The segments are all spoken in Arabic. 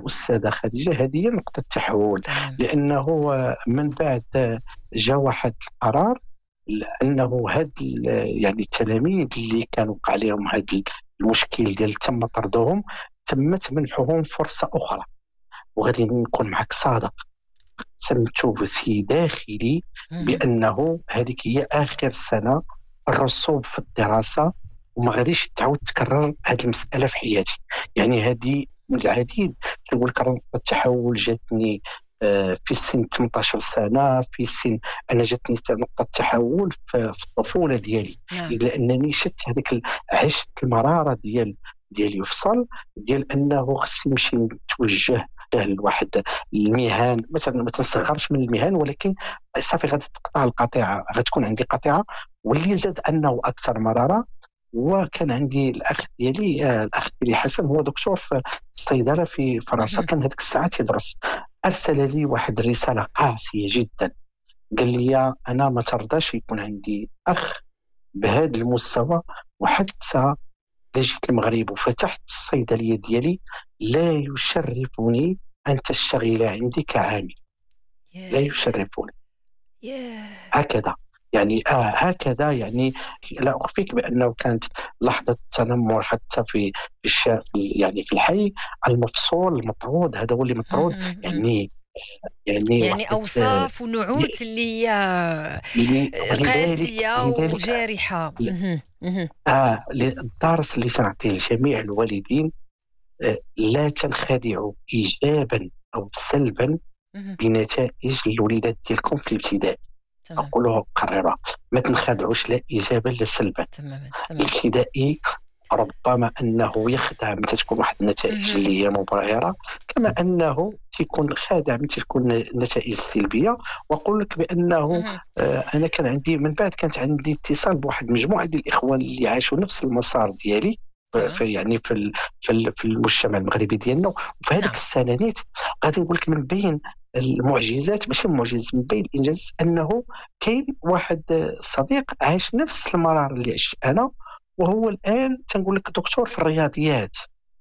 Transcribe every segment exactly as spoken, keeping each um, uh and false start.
أستاذة خديجة هذه هي نقطة التحول. تمام. لأنه من بعد جاء واحد القرار لأنه هاد يعني التلاميذ اللي كان وقع عليهم هاد المشكل ديال تم طردهم، تمت منحهم فرصة أخرى. وغادي نكون معك صادق، سمت في داخلي مهم. بأنه هذيك هي آخر سنة الرسوب في الدراسة، وما غاديش تعاود تكرر هذه المسألة في حياتي. يعني هذه من العديد نقول لك نقطة التحول جاتني آه، في سن ثمانية عشر سنة، في سن أنا جاتني نقطة تحول في في الطفولة ديالي، نعم. لأنني شفت هذيك ال- عشت المرارة ديال ديال يفصل، ديال أنه خصني نمشي نتوجه لواحد المهن مثلا، ما تنصغرش من المهن، ولكن صافي غادي تقطع القطيعه، غتكون عندي قطيعه. واللي زاد انه اكثر مراره، وكان عندي الاخ ديالي آه الاخ ديالي حسن هو دكتور في الصيدله في فرنسا، مهم. كان هذيك الساعه تيدرس. ارسل لي واحد الرساله قاسيه جدا، قال لي انا ما ترضاش يكون عندي اخ بهذا المستوى، وحتى جيت المغرب وفتحت الصيدليه ديالي لا يشرفني ان تشتغل عندي كعامل، لا ياه. يشرفني. ياه. هكذا يعني آه هكذا يعني لا أخفيك بأنه كانت لحظة تنمر حتى في في الشارع، يعني في الحي المفصول المطرود، هذا هو اللي مطرود. مهم. مهم. يعني يعني يعني واحد آه، أوصاف ونعوت اللي هي ل- لذلك قاسية لذلك وجارحة. مهم. مهم. آه الدرس اللي سنعطيه لجميع الوالدين، آه لا تنخدعوا إيجابا أو سلبا مهم. بنتائج الوليدات ديالكم في الابتدائي. تمام. أقولها وأكررها، ما تنخدعوش لا إيجابا لا سلبا. تماما. تماما. الابتدائي ربما أنه يخدع متى تكون واحد النتائج مهم. اللي هي مبهرة، كما أنه تكون خادع متى تكون النتائج السلبية. وأقول لك بأنه مهم. آه، أنا كان عندي من بعد كانت عندي اتصال بواحد مجموعة ديال الإخوان اللي عاشوا نفس المسار ديالي آه، تمام. في يعني في ال- في ال- في المجتمع المغربي ديالنا. وفي هذيك نعم. السنة نيت غادي نقول لك من بين المعجزات، ماشي معجزة، من بين الإنجاز، أنه كاين واحد آه، صديق عاش نفس المرار اللي عشت أنا، وهو الآن تنقول لك دكتور في الرياضيات.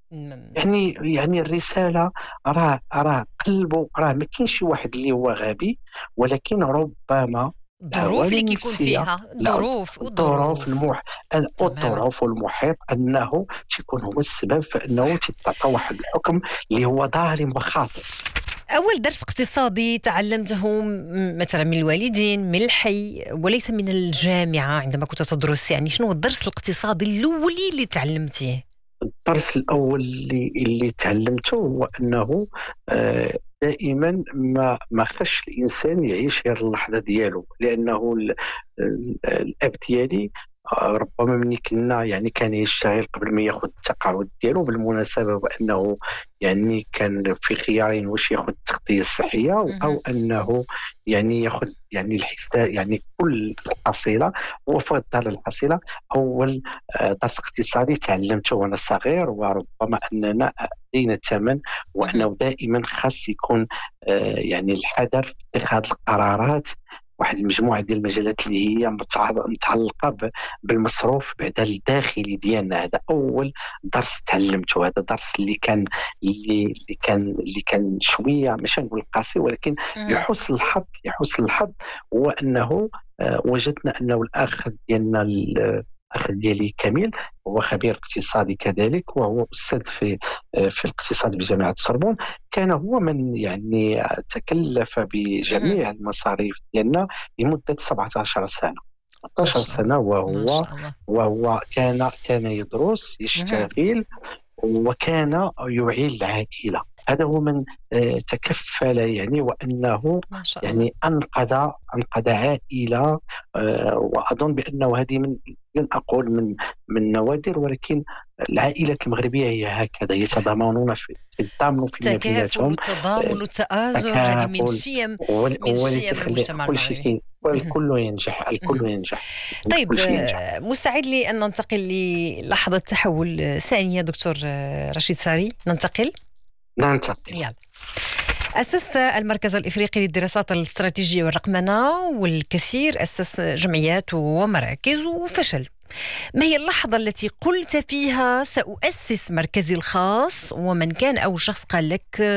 مم. يعني يعني الرسالة، راه راه قلبه، راه ما كاينش شي واحد اللي هو غبي، ولكن ربما الظروف الأهوال اللي كيكون النفسية، فيها لا الظروف الظروف والظروف. المح ال- تماما. الظروف والمحيط أنه تكون هو السبب في أنه صح. تتعطى واحد الحكم اللي هو ظالم وخاطئ. أول درس اقتصادي تعلمته م- مثلا من الوالدين، من الحي، وليس من الجامعة عندما كنت تدرس، يعني شنو هو الدرس الاقتصادي الأولي اللي تعلمتيه؟ الدرس الأول اللي اللي تعلمته هو أنه آه، دائما ما ما خش الإنسان يعيش غير اللحظة ديالو، لأنه ال- ال- الأب ديالي آه، ربما ملي كنا يعني كان يشتغل قبل ما ياخذ التقاعد ديالو، بالمناسبة، وأنه يعني كان في خيارين: واش ياخذ التغطية الصحية مهم. أو أنه يعني ياخذ يعني الحساب، يعني كل الحصيلة. هو فضل الحصيلة. أول آه، درس اقتصادي تعلمته وأنا صغير، وربما أننا أدينا الثمن، مهم. وأنه دائما خاص يكون آه، يعني الحذر في اتخاذ القرارات. واحد المجموعة ديال المجالات اللي هي متع- متعلقة ب- بالمصروف بعد الداخلي ديالنا. هذا أول درس تعلمته. هذا درس اللي كان اللي اللي كان اللي كان شوية ماشي نقول قاسي، ولكن مهم. لحسن الحظ لحسن الحظ هو أنه آه، وجدنا أنه الأخ ديالنا ال- الأخ ديالي كميل هو خبير اقتصادي كذلك، وهو أستاذ في آه، في الاقتصاد بجامعة السوربون. كان هو من يعني تكلف مهم. بجميع المصاريف ديالنا لمدة سبعة عشر سنة. ما سبعة عشر شاء الله. سنة، ما وهو شاء الله. وهو كان كان يدرس مهم. يشتغل، وكان يعين العائلة. هذا هو من آه، تكفل يعني، وأنه ما شاء الله. يعني أنقذ أنقذ عائلة. آه، وأظن بأنه هذه من، لن أقول من من نوادر، ولكن العائلات المغربية هي هكذا، صح. يتضامنون في يتضامنوا فيما التكافل بيناتهم. والتضامن آه، والتآزر هذه من تكافل، الشيم، وال- من واللي الشيم تيخلي المجتمع كل شيء المغربي. كي- مهم. والكل ينجح، مهم. الكل ينجح، طيب، كل شيء ينجح. آه، مستعد لي أن ننتقل للحظة تحول آه، ثانية دكتور آه، رشيد ساري؟ ننتقل. ننتقل. يلا. أسست المركز الإفريقي للدراسات الاستراتيجية والرقمنة، والكثير أسس جمعيات ومراكز وفشل. ما هي اللحظة التي قلت فيها سأؤسس مركزي الخاص، ومن كان أول شخص قال لك